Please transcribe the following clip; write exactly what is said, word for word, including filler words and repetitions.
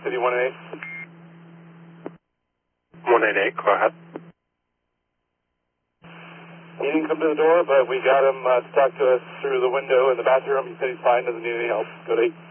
City one eight. one eight eight, go ahead. He didn't come to the door, but we got him uh, to talk to us through the window in the bathroom. He said he's fine, doesn't need any help. Go to eight.